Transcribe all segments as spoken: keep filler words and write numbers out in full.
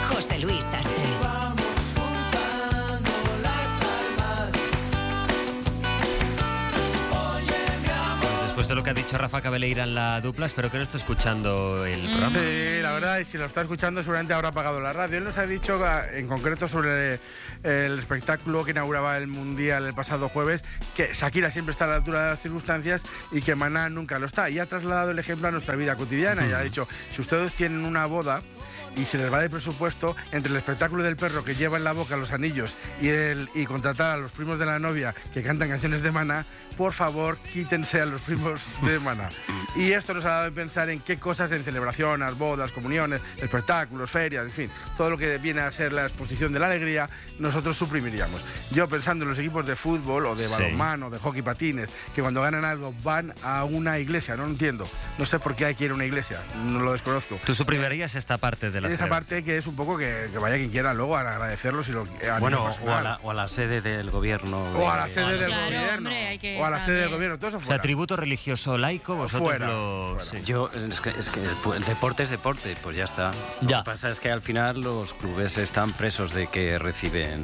José Luis Sastre. Después de lo que ha dicho Rafa Cabeleira en la dupla, espero que no esté escuchando el programa. Sí, la verdad, y si lo está escuchando seguramente habrá apagado la radio. Él nos ha dicho en concreto sobre el espectáculo que inauguraba el Mundial el pasado jueves, que Shakira siempre está a la altura de las circunstancias y que Maná nunca lo está. Y ha trasladado el ejemplo a nuestra vida cotidiana y ha dicho, si ustedes tienen una boda y se les va de presupuesto, entre el espectáculo del perro que lleva en la boca los anillos y, el, y contratar a los primos de la novia que cantan canciones de Maná, por favor, quítense a los primos de Maná. Y esto nos ha dado a pensar en qué cosas en celebraciones, bodas, comuniones, espectáculos, ferias, en fin, todo lo que viene a ser la exposición de la alegría, nosotros suprimiríamos. Yo pensando en los equipos de fútbol o de Sí. balonmano, de hockey patines, que cuando ganan algo van a una iglesia, no lo entiendo. No sé por qué hay que ir a una iglesia, no lo desconozco. ¿Tú suprimirías esta parte de la En esa celebración? parte que es un poco que, que vaya quien quiera luego a agradecerlo si lo a Bueno, nivel o a, personal. la, o a la sede del gobierno. O a la de- sede del Claro, gobierno. hombre, hay que o a la sede del también. gobierno, todo eso O sea, fuera. tributo religioso laico, vosotros Fuera, lo... fuera. sí. Yo, es que, es que el, fu- el deporte es deporte, pues ya está. Lo Ya. que pasa es que al final los clubes están presos de que reciben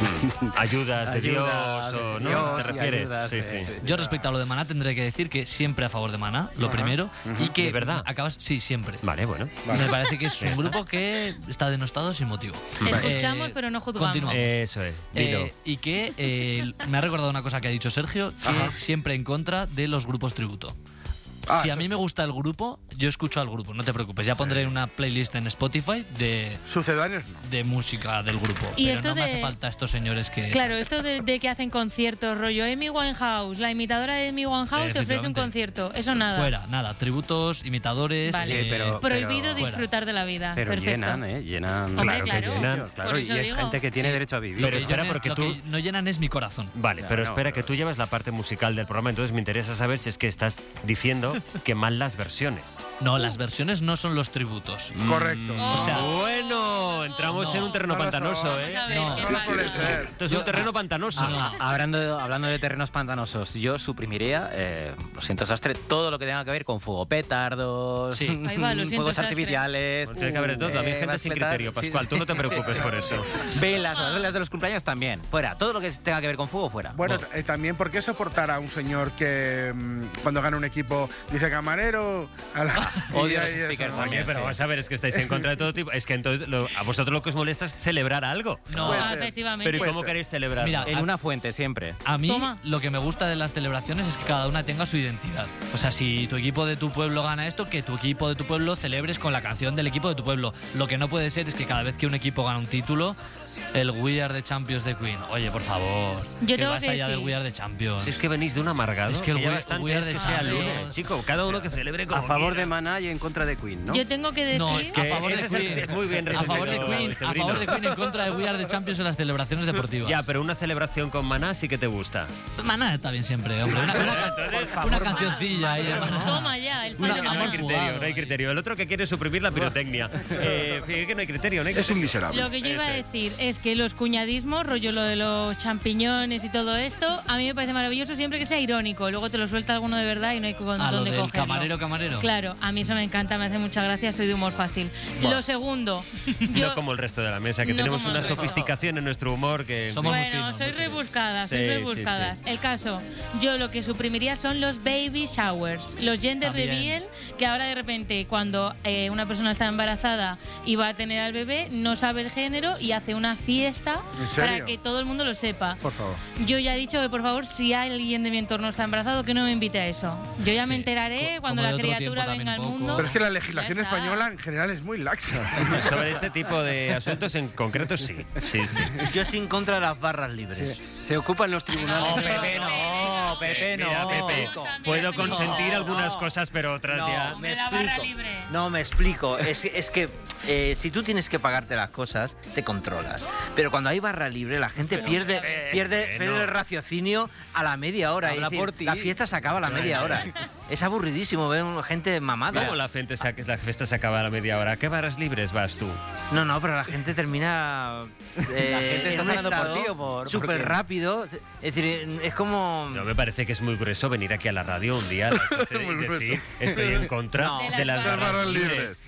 Ayudas de Dios, ayudas de o, ¿no? Dios ¿Te y refieres? ayudas Sí, de- sí. sí. Yo respecto a lo de Maná tendré que decir que siempre a favor de Maná, lo primero, y que ¿De verdad? acabas, sí, siempre. Vale, bueno. Vale. Me parece que es Ya un está. grupo que está denostado sin motivo. Escuchamos, Eh, pero no juzgamos. continuamos. Eso es, dilo. Eh, y que eh, me ha recordado una cosa que ha dicho Sergio, que siempre en contra de los grupos tributo. Ah, si a eso mí me gusta el grupo, yo escucho al grupo, no te preocupes. Ya pondré una playlist en Spotify de, Sucedáneos no. de música del grupo. Y pero esto no me de- hace falta estos señores que... Claro, esto de, de que hacen conciertos, rollo Amy Winehouse, la imitadora de Amy Winehouse te ofrece un Efectivamente. concierto. Eso nada. Fuera, nada, tributos, imitadores... Vale. Sí, pero- Prohibido pero- disfrutar de la vida. Pero Perfecto. llenan, ¿eh? Llenan. Hombre, Claro que claro. llenan. Claro, Por y eso es digo. gente que tiene Sí. derecho a vivir. Pero Lo que espera, yo- porque lo tú- que no llenan es mi corazón. Vale, Ya, pero no, espera, pero- que tú llevas la parte musical del programa, entonces me interesa saber si es que estás diciendo que mal las versiones. No, las versiones no son los tributos. Correcto. Oh. O sea, Bueno, entramos No, en un terreno no lo pantanoso, son. ¿eh? Vamos a ver, No, ¿qué no lo pasa? suele ser. Esto es un terreno pantanoso. Ah, Hablando, hablando de terrenos pantanosos, yo suprimiría, eh, lo siento, Sastre, todo lo que tenga que ver con fuego petardos, Sí. Ahí va, lo siento, fuegos Sastre. artificiales. Bueno, tiene que haber de todo, también eh, gente sin mascletas, criterio, sí, Pascual, sí. tú no te preocupes por eso. Velas, las velas de los cumpleaños también, fuera. Todo lo que tenga que ver con fuego, fuera. Bueno, eh, también, ¿por qué soportar a un señor que mm, cuando gana un equipo dice camarero? A la... Odio y- los y eso, speakers ¿no? también. Oye, pero sí. vamos a ver, es que estáis en contra de todo tipo. Es que entonces lo- a vosotros lo que os molesta es celebrar algo. no. Puede Ah, ser. efectivamente. Pero ¿y Puede cómo ser. queréis celebrar? Mira, En una fuente, siempre. A mí Toma. lo que me gusta de las celebraciones es que cada una tenga su identidad. O sea, si tu equipo de tu pueblo gana esto, que tu equipo de tu pueblo celebres con la canción del equipo de tu pueblo. Lo que no puede ser es que cada vez que un equipo gana un título, el We Are the Champions de Queen. Oye, por favor. Yo que tengo basta que ya del decir- We Are the Champions. Si es que venís de un amargado, Es que el ya We- bastante We Are es the que sea Champions. lunes, chico. Cada uno que celebre como A favor quiera. de Maná y en contra de Queen, ¿no? Yo tengo que decir... No, es que Que a favor de ese es el- Queen. muy bien a favor de resumido, Queen, a Severino. favor de Queen en contra de We Are the Champions en las celebraciones deportivas. Ya, pero una celebración con Maná sí que te gusta. Maná está bien siempre, hombre. Una, una, una cancioncilla ahí de Maná. Toma ya, el Una- fallo. No hay amor criterio, jugado, no hay eh. criterio. El otro que quiere suprimir la pirotecnia. Eh, fíjate que no hay criterio, no hay Es un criterio. miserable. Lo que yo iba a Eso es. decir es que los cuñadismos, rollo lo de los champiñones y todo esto, a mí me parece maravilloso siempre que sea irónico. Luego te lo suelta alguno de verdad y no hay con A lo dónde del cogerlo. camarero, camarero. Claro, a mí eso me encanta, me hace mucha gracia, soy de humor fácil. Buah. Lo segundo, yo... No como el resto de la mesa, que No tenemos como una el resto. sofisticadas en nuestro humor que... en Somos fin. muy Bueno, finos, soy muy finos. rebuscadas, soy Sí, rebuscadas. sí, El caso, yo lo que suprimiría son los baby showers, los gender También. reveal, que ahora de repente cuando eh, una persona está embarazada y va a tener al bebé, no sabe el género y hace una fiesta ¿En serio? para que todo el mundo lo sepa. Por favor. Yo ya he dicho que por favor, si alguien de mi entorno está embarazado, que no me invite a eso. Yo ya me Sí. enteraré Co- cuando como de la otro tiempo criatura también venga al un poco. mundo. Pero es que la legislación Ya está. española en general es muy laxa. Sobre este tipo de asuntos en concreto sí. Sí, sí. Yo estoy en contra de las barras libres. Se ocupan los tribunales. No, Pepe, no, Pepe, no. Mira, Pepe, También, puedo también. consentir No, algunas no. cosas, pero otras No, ya... me De la barra explico. libre. No, me explico. Es, es que eh, si tú tienes que pagarte las cosas, te controlas. Pero cuando hay barra libre, la gente pierde, eh, pierde, que pierde no. el raciocinio a la media hora. Habla Es decir, por ti. la fiesta se acaba a la media hora. Es aburridísimo ver gente mamada. ¿Cómo la, gente se, la fiesta se acaba a la media hora? ¿A qué barras libres vas tú? No, no, pero la gente termina eh, La gente en está un hablando por estado ti o por- por súper qué? rápido. Es decir, es como... No, me parece que es muy grueso venir aquí a la radio un día a las doce y Muy decir grueso. estoy en contra No. de las De las barras barras libres. libres.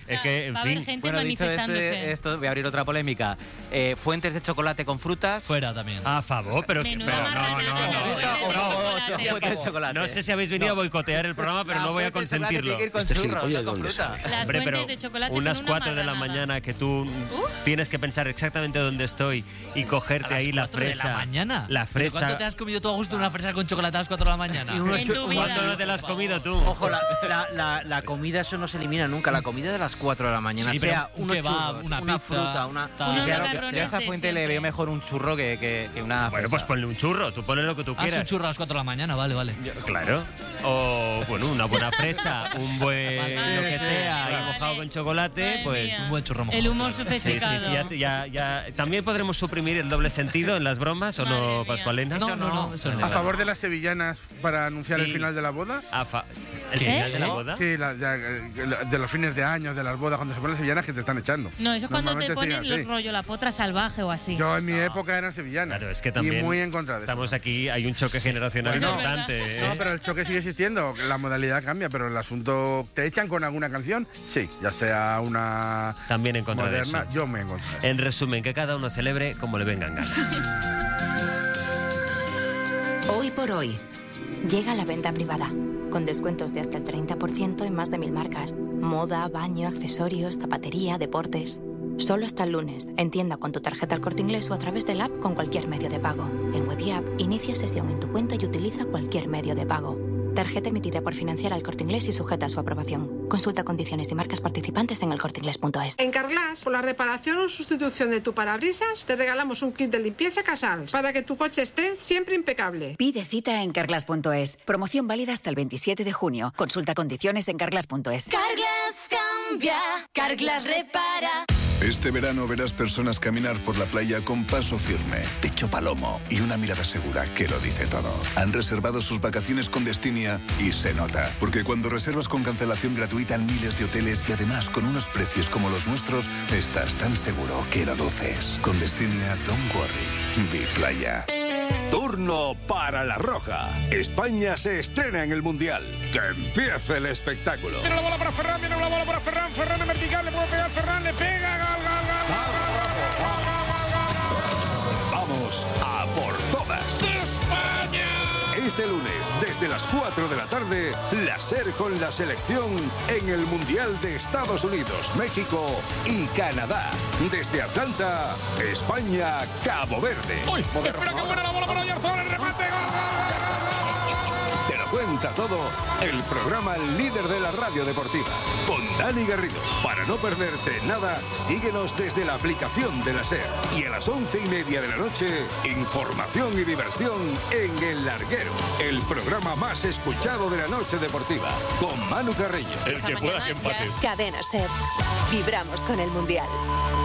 Es que, en Va a haber fin. gente Bueno, dicho manifestándose. este, esto, voy a abrir otra polémica. Eh, fuentes de chocolate con frutas. Fuera también. A favor, pero, que- Menuda pero no, no, marranada, no. fruta o No, chocolate. fuentes de chocolate. No sé si habéis venido a boicotear el programa, pero La no voy a fuente de chocolate consentirlo. tiene que ir con Este churros, gilipollas, no con ¿dónde fruta. sale? Las Hombre, pero fuentes de chocolate unas son una cuatro de la marranada. mañana que tú tienes que pensar exactamente dónde estoy y cogerte ahí la ¿Cuatro de fresa. la mañana? La ¿Pero fresa. ¿Cuánto te has comido tú a gusto una fresa con chocolate a las cuatro de la mañana? En tu vida. ¿Cuándo no te la has comido tú? Ojo, la, la, la, la comida, eso no se elimina nunca. La comida de las cuatro de la mañana, Sí, pero sea un unos kebab, churros, una una pizza, fruta, una... tal. Unos Claro, que macarrones yo a esa de fuente le siempre. veo mejor un churro que, que, que una Bueno, fresa. pues ponle un churro. Tú ponle lo que tú Haz un quieras. churro a las cuatro de la mañana, vale, vale. Claro. O, bueno, una buena fresa, un buen Vale, lo que vale, sea, vale. ahí mojado con chocolate, Madre pues... mía. Un buen churro mojado. El humor Sí, sofisticado. sí, sí, ya, ya, ya- ¿También podremos suprimir el doble sentido en las bromas o Madre no, mía. Pascualena? No, no, no, eso no. ¿A favor de las sevillanas para anunciar Sí. el final de la boda? A fa- ¿El ¿Qué? final de la boda? Sí, la- ya, eh, de los fines de año, de las bodas, cuando se ponen las sevillanas que te están echando. No, eso es cuando te Normalmente ponen sigue los así. rollo la potra salvaje o así. Yo en mi época eran sevillanas. Claro, es que también Y muy en contra de estamos eso. aquí, hay un choque generacional Bueno, importante. ¿eh? No, pero el choque sigue existiendo. La modalidad cambia, pero el asunto. ¿Te echan con alguna canción? Sí, ya sea una También en contra moderna. de eso. Yo me en contra de eso. En resumen, que cada uno celebre como le vengan ganas. Hoy por hoy. Llega la venta privada, con descuentos de hasta el treinta por ciento en más de mil marcas. Moda, baño, accesorios, zapatería, deportes. Solo hasta el lunes, en tienda con tu tarjeta El Corte Inglés o a través del app con cualquier medio de pago. En Web y App, inicia sesión en tu cuenta y utiliza cualquier medio de pago. Tarjeta emitida por Financiera El Corte Inglés y sujeta a su aprobación. Consulta condiciones y marcas participantes en elcorteingles punto es. En Carglass, por la reparación o sustitución de tu parabrisas, te regalamos un kit de limpieza Casals para que tu coche esté siempre impecable. Pide cita en carglass punto es. Promoción válida hasta el veintisiete de junio. Consulta condiciones en carglass punto es. Carglass cambia, Carglass repara. Este verano verás personas caminar por la playa con paso firme, pecho palomo y una mirada segura que lo dice todo. Han reservado sus vacaciones con Destinia y se nota, porque cuando reservas con cancelación gratuita en miles de hoteles y además con unos precios como los nuestros, estás tan seguro que lo luces. Con Destinia, don't worry, vi playa. Turno para la Roja. España se estrena en el Mundial. Que empiece el espectáculo. Viene la bola para Ferran, viene la bola para Ferran. Ferran en vertical, le puede pegar Ferran, le pega. Gol, gol, gol, Vamos a por todas. ¡De España! Este lunes, desde las cuatro de la tarde, la SER con la selección en el Mundial de Estados Unidos, México y Canadá. Desde Atlanta, España, Cabo Verde. ¡Uy! Espera que buena la bola para Oyarzón, el remate. Gol, gol, gol. Te lo cuenta todo el programa líder de la radio deportiva, con Dani Garrido. Para no perderte nada, síguenos desde la aplicación de la SER. Y a las once y media de la noche, información y diversión en El Larguero, el programa más escuchado de la noche deportiva, con Manu Carreño. El que pueda que empate. Cadena SER. Vibramos con el Mundial.